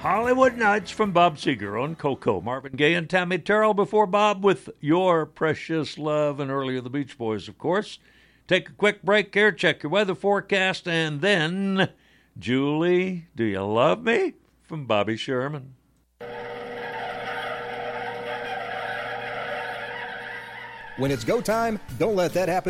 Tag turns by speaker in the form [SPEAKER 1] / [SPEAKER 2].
[SPEAKER 1] Hollywood Nights from Bob Seger on Coco. Marvin Gaye and Tammy Terrell before Bob with Your Precious Love, and earlier the Beach Boys, of course. Take a quick break here, check your weather forecast, and then Julie, Do You Love Me? From Bobby Sherman.
[SPEAKER 2] When it's go time, don't let that happen